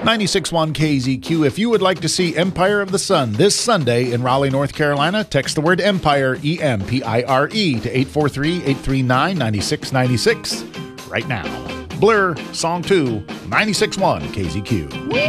96.1 KZQ. If you would like to see Empire of the Sun this Sunday in Raleigh, North Carolina, text the word Empire, EMPIRE, to 843-839-9696 right now. Blur, Song 2, 96.1 KZQ.